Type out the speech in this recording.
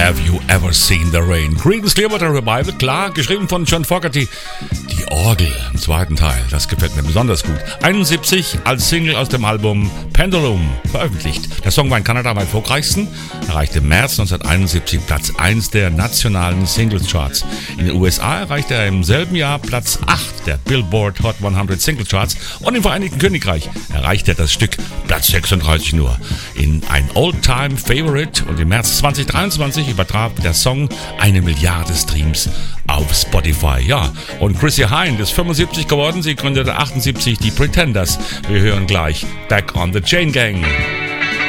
Have You Ever Seen the Rain? Creedence Clearwater Revival, klar, geschrieben von John Fogerty. Die Orgel im zweiten Teil, das gefällt mir besonders gut. 71 als Single aus dem Album Pendulum veröffentlicht. Der Song war in Kanada am erfolgreichsten, erreichte im März 1971 Platz 1 der nationalen Singles-Charts. In den USA erreichte er im selben Jahr Platz 8 der Billboard Hot 100 Single-Charts und im Vereinigten Königreich erreichte er das Stück Platz 36 nur. In ein Old-Time-Favorite und im März 2023 übertraf der Song 1 Milliarde Streams auf Spotify. Ja, und Chrissy Hynde ist 75 geworden, sie gründete 78 die Pretenders. Wir hören gleich Back on the Chain Gang.